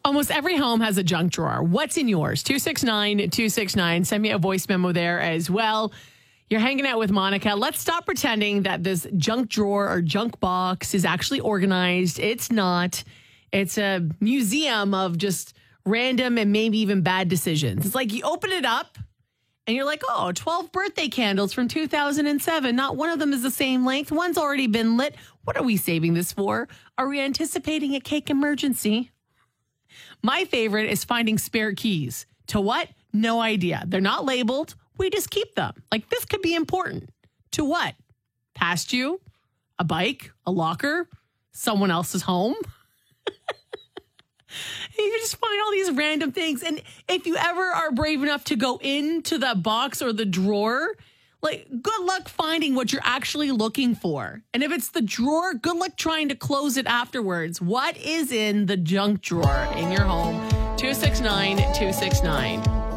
Almost every home has a junk drawer. What's in yours? 269-269. Send me a voice memo there as well. You're hanging out with Monica. Let's stop pretending that this junk drawer or junk box is actually organized. It's not. It's a museum of just random and maybe even bad decisions. It's like you open it up and you're like, oh, 12 birthday candles from 2007. Not one of them is the same length. One's already been lit. What are we saving this for? Are we anticipating a cake emergency? My favorite is finding spare keys. To what? No idea. They're not labeled. We just keep them. Like, this could be important. To what? Past you? A bike? A locker? Someone else's home? You just find all these random things. And if you ever are brave enough to go into the box or the drawer, like, good luck finding what you're actually looking for. And if it's the drawer, good luck trying to close it afterwards. What is in the junk drawer in your home? 269-269.